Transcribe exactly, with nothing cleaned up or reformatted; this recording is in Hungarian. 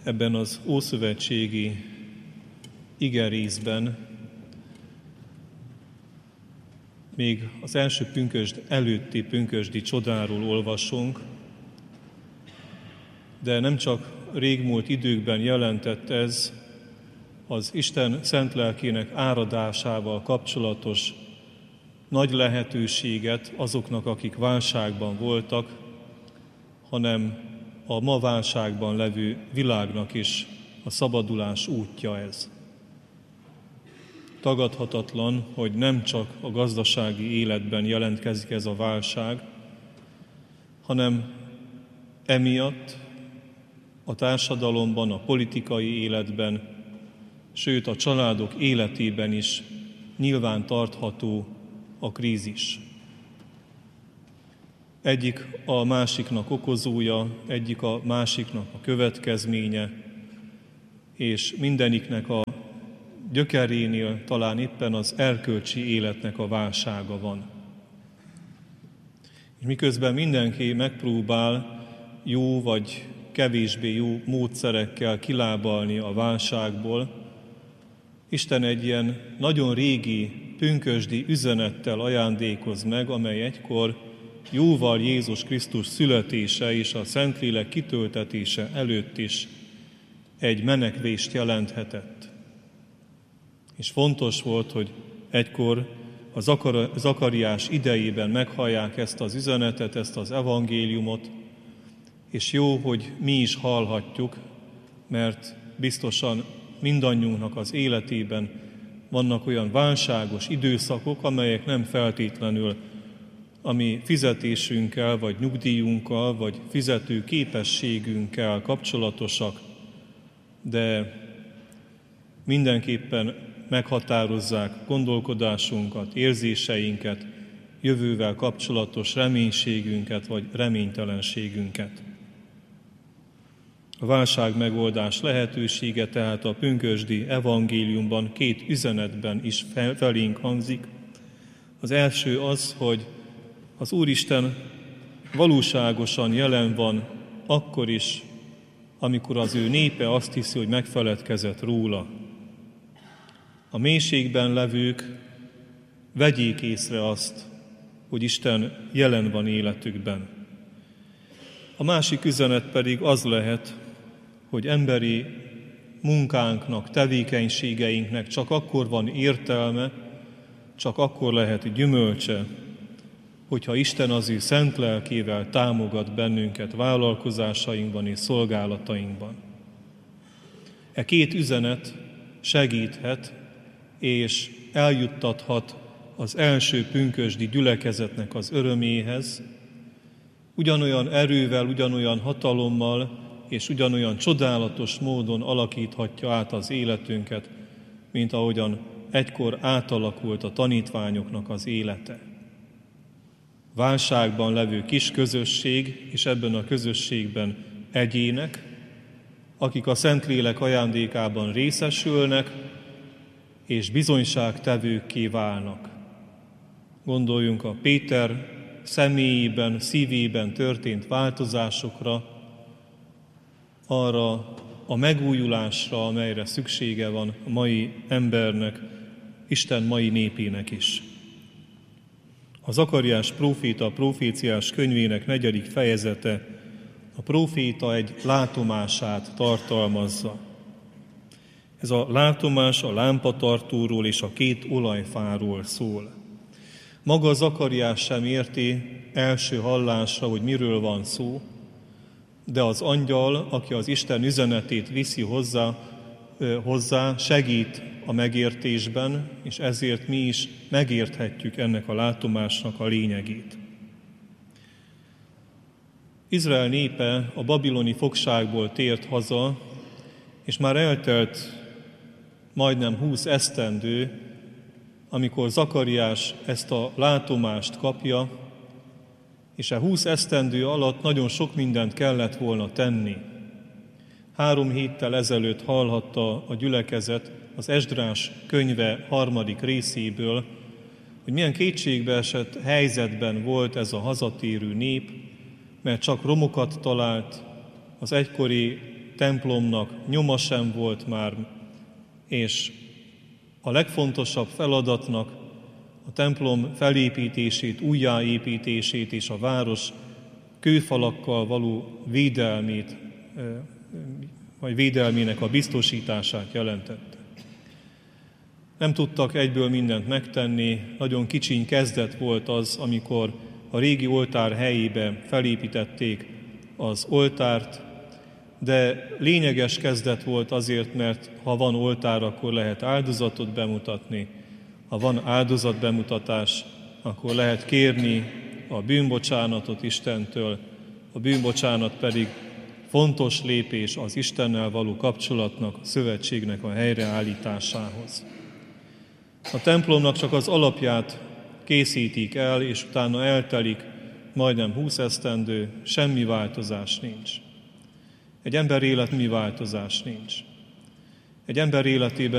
Ebben az ószövetségi igerészben még az első pünkösd előtti pünkösdi csodáról olvasunk, de nem csak régmúlt időkben jelentett ez az Isten szent lelkének áradásával kapcsolatos nagy lehetőséget azoknak, akik válságban voltak, hanem a ma válságban levő világnak is a szabadulás útja ez. Tagadhatatlan, hogy nem csak a gazdasági életben jelentkezik ez a válság, hanem emiatt a társadalomban, a politikai életben, sőt a családok életében is nyilván tartható a krízis. Egyik a másiknak okozója, egyik a másiknak a következménye, és mindeniknek a gyökerénél talán éppen az erkölcsi életnek a válsága van. És miközben mindenki megpróbál jó vagy kevésbé jó módszerekkel kilábalni a válságból, Isten egy ilyen nagyon régi, pünkösdi üzenettel ajándékoz meg, amely egykor jóval Jézus Krisztus születése és a Szentlélek kitöltetése előtt is egy menekvést jelenthetett. És fontos volt, hogy egykor a Zakariás idejében meghallják ezt az üzenetet, ezt az evangéliumot, és jó, hogy mi is hallhatjuk, mert biztosan mindannyiunknak az életében vannak olyan válságos időszakok, amelyek nem feltétlenül a mi fizetésünkkel, vagy nyugdíjunkkal, vagy fizető képességünkkel kapcsolatosak, de mindenképpen meghatározzák gondolkodásunkat, érzéseinket, jövővel kapcsolatos reménységünket, vagy reménytelenségünket. A válság megoldás lehetősége tehát a pünkösdi evangéliumban két üzenetben is felénk hangzik. Az első az, hogy az Úristen valóságosan jelen van akkor is, amikor az ő népe azt hiszi, hogy megfeledkezett róla. A mélységben levők vegyék észre azt, hogy Isten jelen van életükben. A másik üzenet pedig az lehet, hogy emberi munkánknak, tevékenységeinknek csak akkor van értelme, csak akkor lehet gyümölcse, hogyha Isten az ő szent lelkével támogat bennünket vállalkozásainkban és szolgálatainkban. E két üzenet segíthet és eljuttathat az első pünkösdi gyülekezetnek az öröméhez, ugyanolyan erővel, ugyanolyan hatalommal és ugyanolyan csodálatos módon alakíthatja át az életünket, mint ahogyan egykor átalakult a tanítványoknak az élete. Válságban levő kis közösség, és ebben a közösségben egyének, akik a Szentlélek ajándékában részesülnek, és bizonyságtevőkké válnak. Gondoljunk a Péter személyében, szívében történt változásokra, arra a megújulásra, amelyre szüksége van a mai embernek, Isten mai népének is. A Zakariás próféta proféciás könyvének negyedik fejezete a próféta egy látomását tartalmazza. Ez a látomás a lámpatartóról és a két olajfáról szól. Maga Zakariás sem érti első hallásra, hogy miről van szó, de az angyal, aki az Isten üzenetét viszi hozzá, hozzá segít a megértésben, és ezért mi is megérthetjük ennek a látomásnak a lényegét. Izrael népe a babiloni fogságból tért haza, és már eltelt majdnem húsz esztendő, amikor Zakariás ezt a látomást kapja, és a húsz esztendő alatt nagyon sok mindent kellett volna tenni. Három héttel ezelőtt hallhatta a gyülekezet az Esdrás könyve harmadik részéből, hogy milyen kétségbeesett helyzetben volt ez a hazatérő nép, mert csak romokat talált, az egykori templomnak nyoma sem volt már, és a legfontosabb feladatnak, a templom felépítését, újjáépítését és a város kőfalakkal való védelmét, vagy védelmének a biztosítását jelentette. Nem tudtak egyből mindent megtenni, nagyon kicsiny kezdet volt az, amikor a régi oltár helyébe felépítették az oltárt, de lényeges kezdet volt azért, mert ha van oltár, akkor lehet áldozatot bemutatni, ha van áldozatbemutatás, akkor lehet kérni a bűnbocsánatot Istentől, a bűnbocsánat pedig fontos lépés az Istennel való kapcsolatnak, a szövetségnek a helyreállításához. A templomnak csak az alapját készítik el, és utána eltelik majdnem húsz esztendő, semmi változás nincs. Egy ember élet mi változás nincs. Egy ember életében